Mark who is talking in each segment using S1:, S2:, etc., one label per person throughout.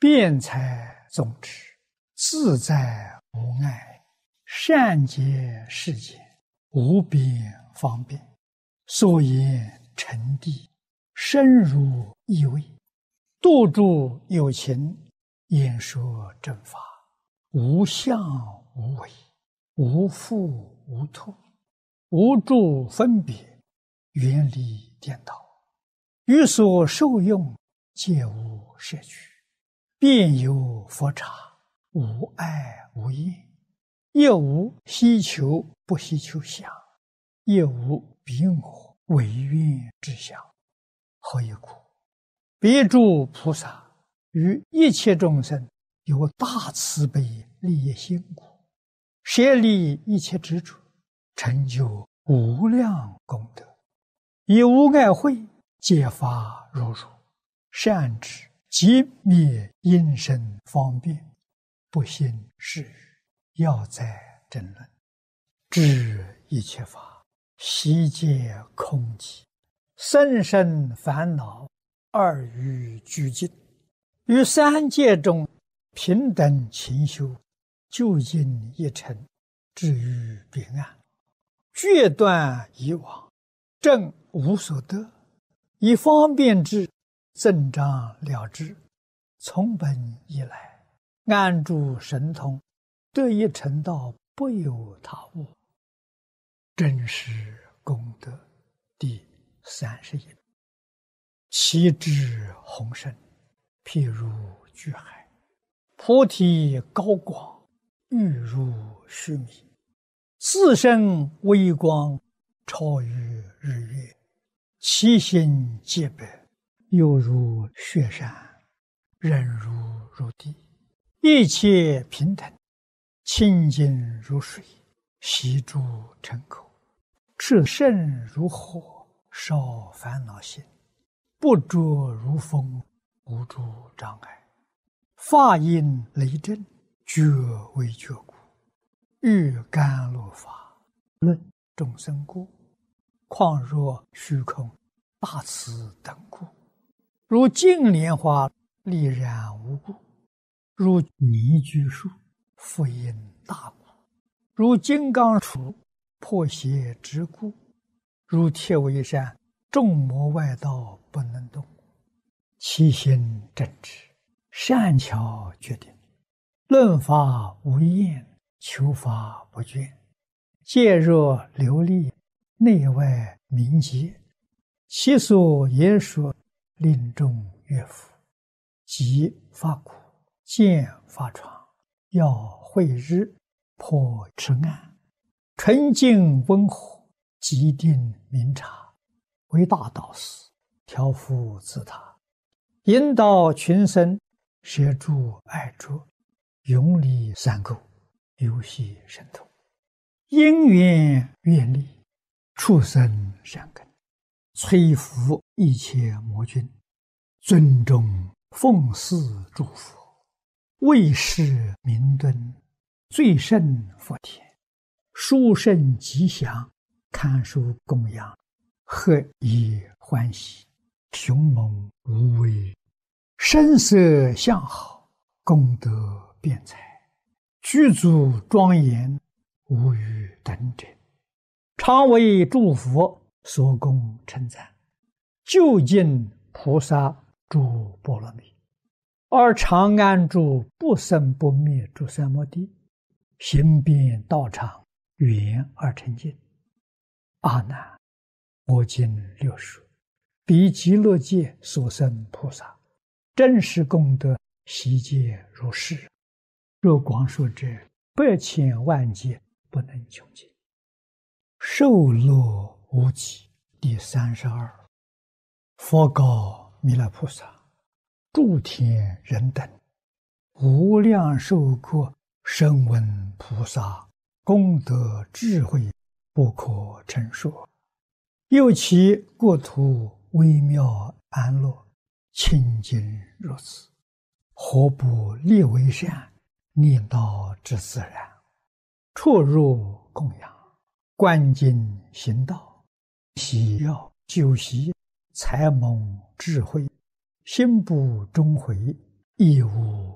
S1: 辩才宗旨，自在无碍，善解世间，无边方便，所言诚谛，深入意味，度诸有情，演说正法，无相无为，无复无脱，无住分别，远离颠倒，于所受用皆无摄取，遍有佛刹，无碍无厌，亦无希求不希求相，亦无彼我违愿之相。何以故？别诸菩萨于一切众生有大慈悲利益心故，舍离一切执着，成就无量功德，以无碍慧解发如如，善知即灭因身方便，不信是语，要在争论，知一切法悉皆空寂，甚深烦恼二于俱尽，于三界中平等勤修，究竟一尘，至于彼岸，决断以往，正无所得，以方便之增长了之，从本以来，安住神通，得一成道，不有他物。真实功德第31。其智宏深，譬如巨海，菩提高广，欲如须弥，自身微光，超于日月，其心皆白，犹如雪山，忍如入地，一切平等，清净如水，悉诸尘口，炽盛如火，烧烦恼心，不着如风，无诸障碍，法音雷震，觉为觉故，欲甘露法，论众生故，况若虚空大慈等故，如净莲花丽然无故，如泥居树复因大故，如金刚杵破邪之故，如铁围山众魔外道不能动，其心正直，善巧决定，论法无厌，求法不倦，戒若流利，内外明洁，其所言说，令众悦服，即发苦，见发疮，要慧日，破痴暗，纯净温和，极定明察，为大导师，调伏自他，引导群生，摄诸爱着，永离三垢，游戏神通，因缘愿力，畜生善根，摧伏一切魔君，尊重奉祀诸佛，为世明敦，最胜佛田，殊胜吉祥，堪受供养，何以欢喜，雄猛无畏，声色相好，功德辩才，具足庄严，无与等者，常为诸佛所供称赞，究竟菩萨诸波罗蜜，而常安住不生不灭诸三摩地，行遍道场，圆而成净。阿难，我今六说，彼极乐界所生菩萨，真实功德悉皆如是。若光说者，100千万劫不能穷尽。受乐无极第32。佛告弥勒菩萨：诸天人等，无量寿国声闻菩萨功德智慧不可称说，又其国土微妙安乐，清净如此，何不立为善，念道之自然，出入供养，观经行道，喜要修习，才蒙智慧，心不终悔，亦无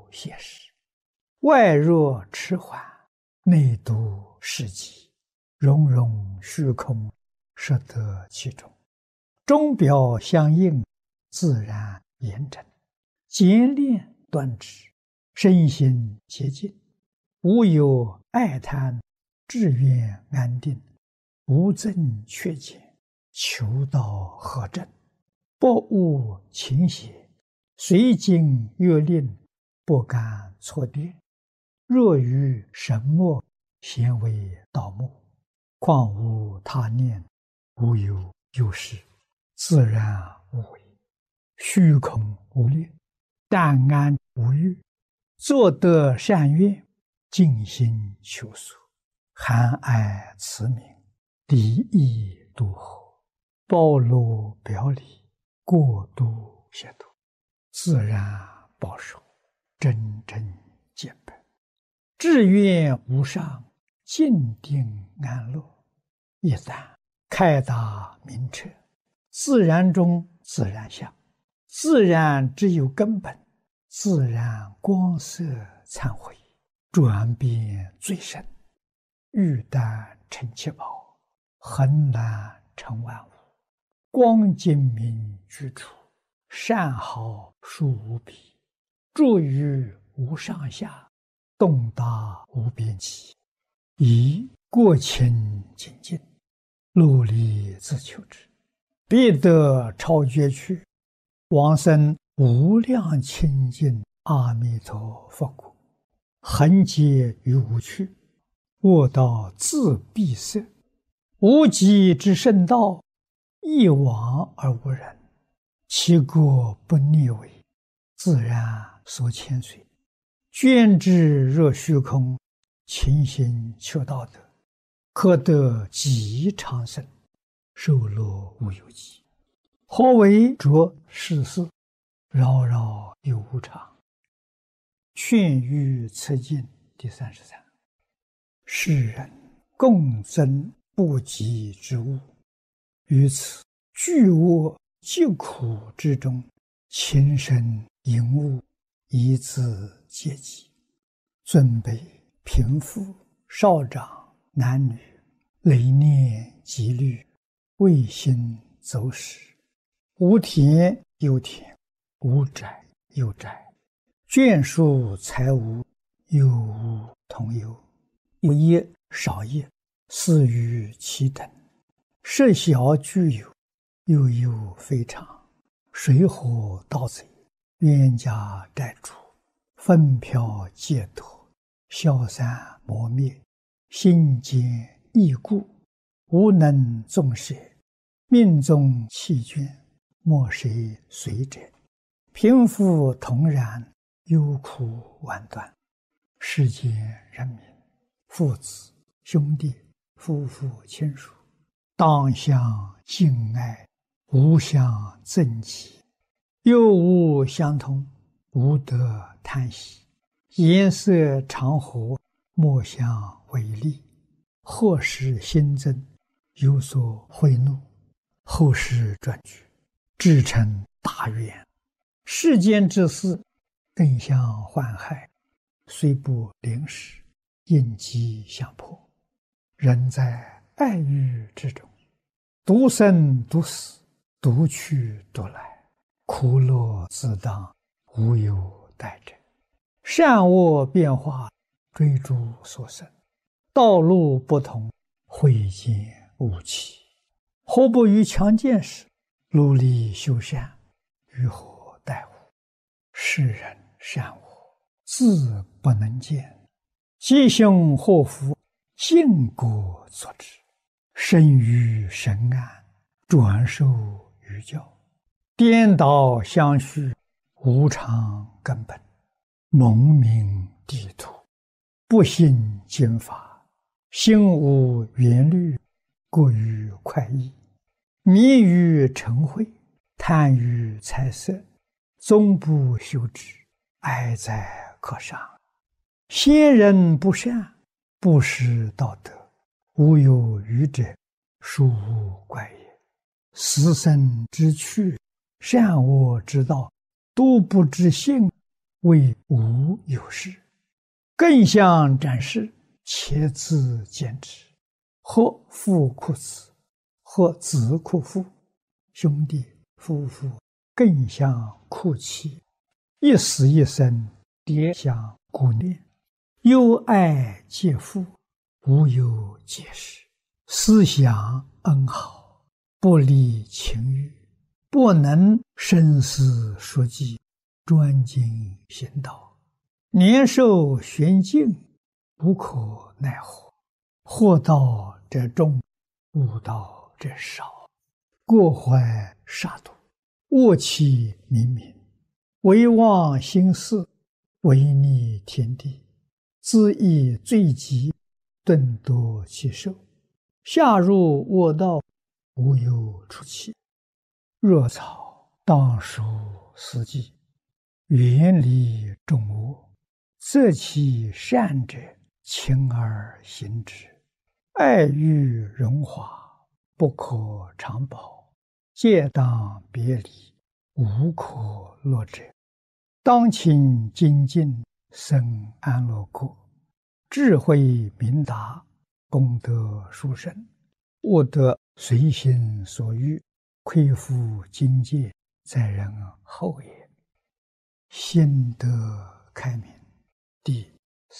S1: 现实。外若迟缓，内度世极，融融虚空，实得其中。钟表相应，自然严整，简练端直，身心洁净，无有爱贪，志愿安定，无增缺减，求道合正，不误情邪，随经越令，不敢错跌。若于神默，咸为道目，况无他念，无有有事，自然无为，虚空无虑，淡安无欲，作得善愿，尽心求索，含爱慈悯，敌意度合，包罗表里，过度协度，自然保守，真正见本，志愿无上，静定安乐。一旦开达明彻，自然中自然相，自然只有根本，自然光色忏悔，转变最深，玉丹成七宝，恒难成万物，光精明居处，善好殊无比，住于无上下，动达无边际，以过清净净，努力自求之，必得超绝去，往生无量清净阿弥陀佛国，恒劫于无趣，卧道自闭塞，无极之圣道，一往而无人，其过不逆违，自然所牵随，捐之若虚空，勤行求道德，可得极长生，受乐无有极。何为着世事，扰扰有无常。劝喻此经第33。世人共争不及之物，于此巨恶疾苦之中，情深淫恶，以自戒己。尊卑贫富少长男女，累念积虑，未心走失，无田有田，无宅有宅，眷属财物，有无同有，有业少业，似于其等，设小具有，又有非常，水火盗贼，冤家债主，纷飘劫夺，消散磨灭，心坚易故，无能纵舍，命中弃捐，莫谁随者，贫富同然，忧苦万端。世间人民，父子兄弟，夫妇亲属，当相敬爱，无相憎忌，又无相同，无得贪喜，颜色常和，莫相违逆，或使心增，有所悔怒，后世转举，至成大愿。世间之事，更相患害，虽不临时，应机相迫。人在爱欲之中，独生独死，独去独来，苦乐自当，无有代者。善恶变化，追逐所生，道路不同，慧见无期。何不于强健时，努力修善，于何待乎？世人善恶，自不能见，吉凶祸福，尽果作之。生于神安，转受于教，颠倒相续，无常根本，蒙名地土，不信经法，心无缘虑，过于快意，迷于尘秽，贪于财色，终不修之，哀哉可伤。先人不善，不识道德，无有愚者，殊无怪也。死生之趣，善恶之道，都不知性， 为无有事，更相展示，且自见之。或父哭子，或子哭父，兄弟夫妇更相哭泣，一死一生，迭相顾念，忧爱皆父，无有解释，思想恩好，不离情欲，不能生死说计，专精行道，年寿玄静，无可奈何。惑道者众，悟道者少，过怀杀戮，恶气冥冥，唯妄心思，违逆天地，自意罪极，顿夺其寿，下入恶道，无有出期。若草当属斯稷，远离众恶，择其善者，勤而行之。爱欲荣华，不可长保，戒当别离，无可乐者。当勤精进，生安乐国，智慧明达，功德殊胜，悟得随心所欲，亏负境界，在人后也。心得开明。第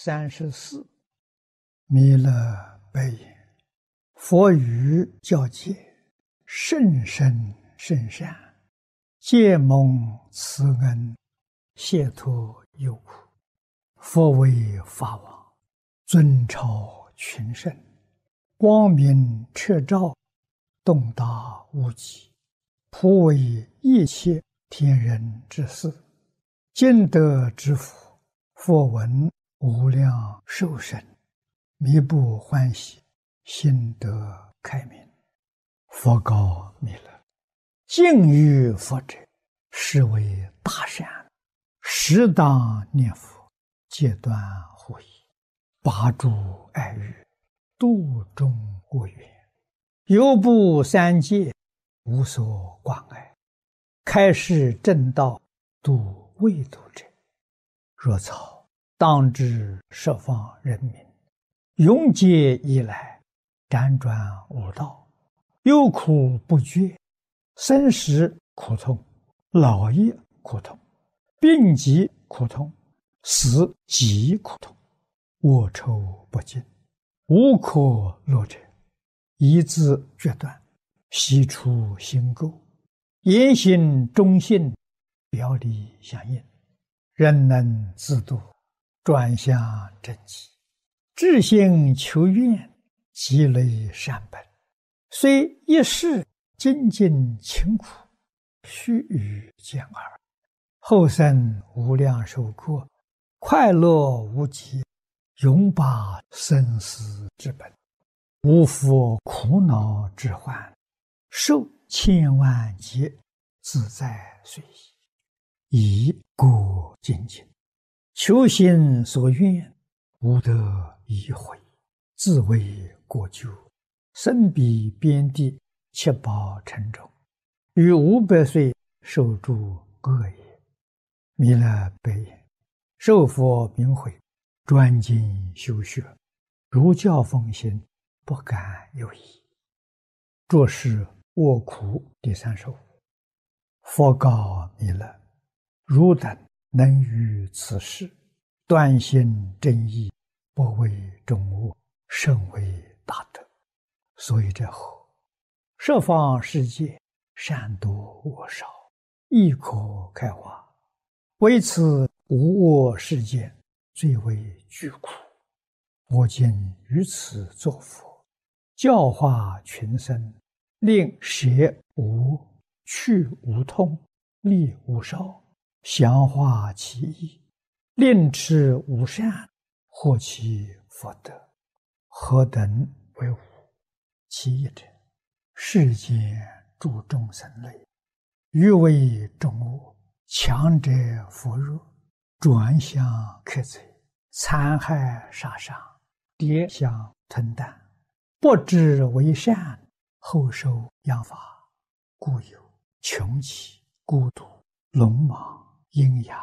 S1: 34，弥勒白言：佛语教戒，甚深甚善，皆蒙慈恩，解脱忧苦。佛为法王，尊超群圣，光明彻照，洞达无极，普为一切天人之事。今得之福，佛闻无量寿生，弥不欢喜，心得开明。佛告弥勒：敬于佛者，是为大善，适当念佛，戒断护疑，拔诸爱欲，度众恶缘，犹不三界，无所关爱，开示正道，度未度者。若草当知十方人民，永劫以来，辗转无道，忧苦不绝，生时苦痛，老也苦痛，病疾苦痛，死极苦痛，恶臭不尽，无可乐者。一字决断，悉出心垢，言行忠信，表里相应，人能自度，转向正极，至心求愿，积累善本，虽一世精进勤苦，须臾见耳，后生无量寿过，快乐无极，永拔生死之本，无复苦恼之患，受千万劫，自在随意，以故精进，求心所愿，无得已悔，自为国救，身彼边地，七宝城中，于500岁受诸恶也。弥勒白言：受佛名诲，专精修学，如教奉行，不敢有疑。着是卧苦第35。佛告弥勒：汝等能于此事，断心正义，不为众恶，甚为大德。所以者何？十方世界，善多恶少，亦可开化。为此无恶世间，最为具苦。我今于此作佛，教化群生，令舍无、去无痛，利无少，详化其意，令持无善，获其福德。何等为无？其一者，世间诸众生类，欲为众恶，强者扶弱，转向克贼，残害杀伤，跌相吞啖，不知为善，后受殃罚，故有穷奇、孤独、聋盲、喑哑、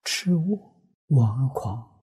S1: 痴误、妄狂